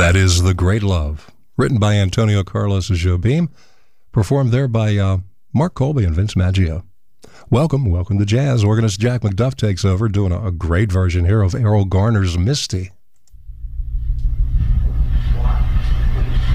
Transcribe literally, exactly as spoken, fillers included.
That is The Great Love, written by Antonio Carlos Jobim, performed there by uh, Mark Colby and Vince Maggio. Welcome, welcome to jazz. Organist Jack McDuff takes over, doing a, a great version here of Errol Garner's Misty.